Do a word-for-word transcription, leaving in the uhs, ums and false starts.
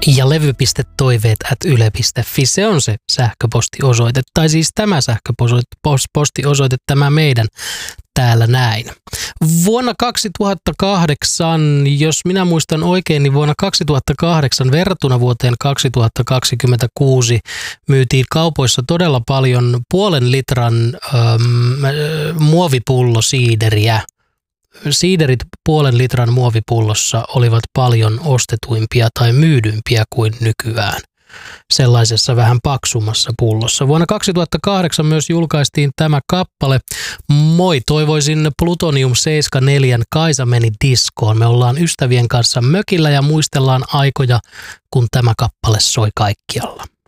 ja levy.toiveet at yle piste fi. Se on se sähköpostiosoite, tai siis tämä sähköpostiosoite, tämä meidän täällä näin. Vuonna kaksituhattakahdeksan, jos minä muistan oikein, niin vuonna kaksituhattakahdeksan verrattuna vuoteen kaksituhattakaksikymmentäkuusi myytiin kaupoissa todella paljon puolen litran ähm, muovipullosiideriä. Siiderit puolen litran muovipullossa olivat paljon ostetuimpia tai myydympiä kuin nykyään sellaisessa vähän paksummassa pullossa. Vuonna kaksituhattakahdeksan myös julkaistiin tämä kappale. Moi, toivoisin Plutonium seitsemänkymmentäneljä Kaisa meni diskoon. Me ollaan ystävien kanssa mökillä ja muistellaan aikoja, kun tämä kappale soi kaikkialla.